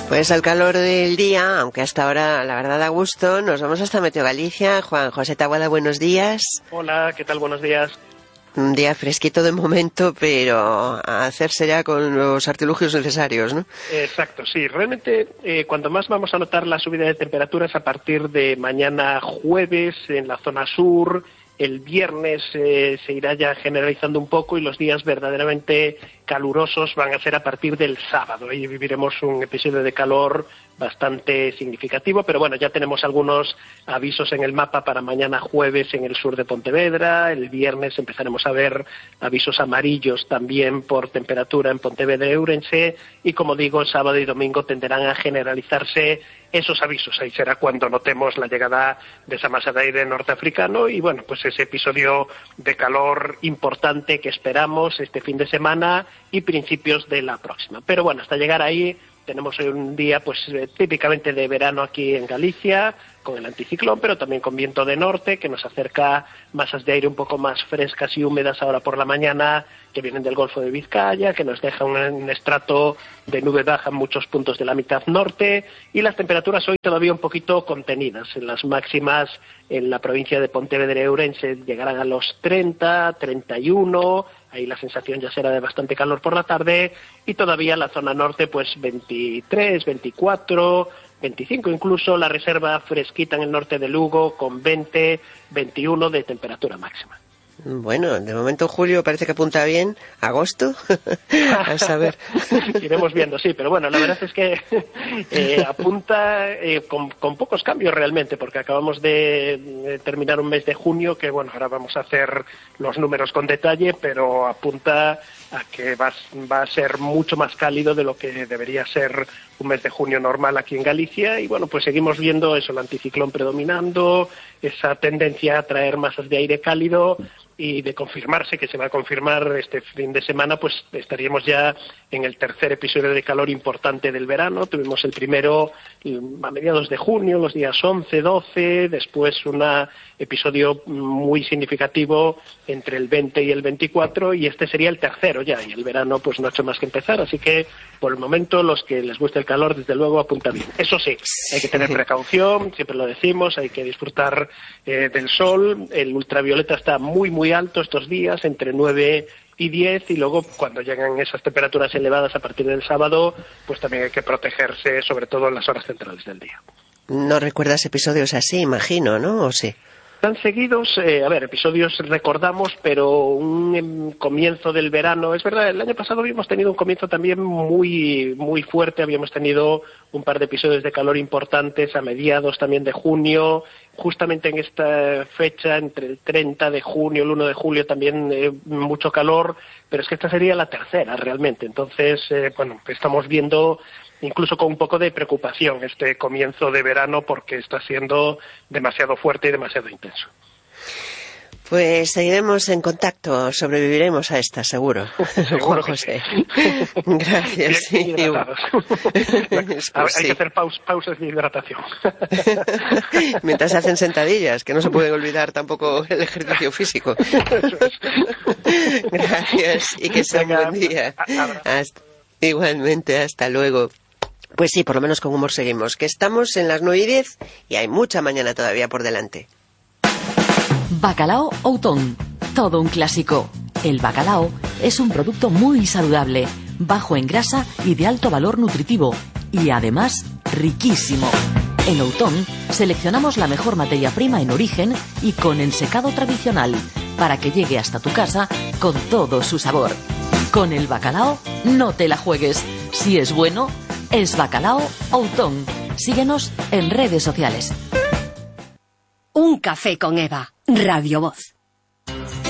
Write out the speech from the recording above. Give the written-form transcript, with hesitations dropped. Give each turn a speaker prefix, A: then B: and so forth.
A: Pues al calor del día, aunque hasta ahora la verdad da gusto, nos vamos hasta Meteo Galicia. Juan José Taboada, buenos días.
B: Hola, ¿qué tal? Buenos días.
A: Un día fresquito de momento, pero a hacerse ya con los artilugios necesarios, ¿no?
B: Exacto, sí. Realmente, cuando más vamos a notar la subida de temperaturas a partir de mañana jueves en la zona sur. El viernes se irá ya generalizando un poco y los días verdaderamente calurosos van a ser a partir del sábado. Ahí viviremos un episodio de calor bastante significativo, pero bueno, ya tenemos algunos avisos en el mapa para mañana jueves en el sur de Pontevedra. El viernes empezaremos a ver avisos amarillos también por temperatura en Pontevedra y Ourense, y como digo, el sábado y domingo tenderán a generalizarse esos avisos. Ahí será cuando notemos la llegada de esa masa de aire norteafricano y bueno, pues ese episodio de calor importante que esperamos este fin de semana y principios de la próxima. Pero bueno, hasta llegar ahí tenemos hoy un día pues típicamente de verano aquí en Galicia, con el anticiclón, pero también con viento de norte que nos acerca masas de aire un poco más frescas y húmedas ahora por la mañana, que vienen del Golfo de Vizcaya, que nos deja un estrato de nube baja en muchos puntos de la mitad norte, y las temperaturas hoy todavía un poquito contenidas. En las máximas en la provincia de Pontevedra y Ourense llegarán a los 30, 31, ahí la sensación ya será de bastante calor por la tarde, y todavía en la zona norte pues 23, 24, 25 incluso, la reserva fresquita en el norte de Lugo con 20, 21 de temperatura máxima.
A: Bueno, de momento julio parece que apunta bien. ¿Agosto? A saber.
B: Iremos viendo, sí, pero bueno, la verdad es que apunta con pocos cambios realmente, porque acabamos de terminar un mes de junio, que bueno, ahora vamos a hacer los números con detalle, pero apunta a que va a ser mucho más cálido de lo que debería ser un mes de junio normal aquí en Galicia, y bueno, pues seguimos viendo eso, el anticiclón predominando, esa tendencia a traer masas de aire cálido, y de confirmarse, que se va a confirmar este fin de semana, pues estaríamos ya en el tercer episodio de calor importante del verano. Tuvimos el primero a mediados de junio, los días 11, 12, después un episodio muy significativo entre el 20 y el 24, y este sería el tercero ya, y el verano pues no ha hecho más que empezar, así que por el momento los que les guste el calor desde luego apunta bien. Eso sí, hay que tener precaución, siempre lo decimos, hay que disfrutar del sol. El ultravioleta está muy alto estos días, entre 9 y 10, y luego cuando llegan esas temperaturas elevadas a partir del sábado, pues también hay que protegerse, sobre todo en las horas centrales del día.
A: No recuerdas episodios así, imagino, ¿no? ¿O sí?
B: Tan seguidos, episodios recordamos, pero un comienzo del verano, es verdad, el año pasado habíamos tenido un comienzo también muy fuerte, habíamos tenido un par de episodios de calor importantes a mediados también de junio, justamente en esta fecha, entre el 30 de junio y el 1 de julio también mucho calor, pero es que esta sería la tercera realmente, entonces, estamos viendo incluso con un poco de preocupación este comienzo de verano porque está siendo demasiado fuerte y demasiado intenso.
A: Pues seguiremos en contacto, sobreviviremos a esta, seguro. Juan José. Gracias.
B: Bien hidratados. Hay que hacer pausas de hidratación.
A: Mientras se hacen sentadillas, que no se puede olvidar tampoco el ejercicio físico. Gracias y que sea un buen día. Igualmente, hasta luego. Pues sí, por lo menos con humor seguimos, que estamos en las 9:10 y hay mucha mañana todavía por delante.
C: Bacalao Outón, todo un clásico. El bacalao es un producto muy saludable, bajo en grasa y de alto valor nutritivo, y además riquísimo. En Outón seleccionamos la mejor materia prima en origen y con ensecado tradicional, para que llegue hasta tu casa con todo su sabor. Con el bacalao no te la juegues. Si es bueno, es Bacalao Outón. Síguenos en redes sociales.
D: Un café con Eva, Radio Voz.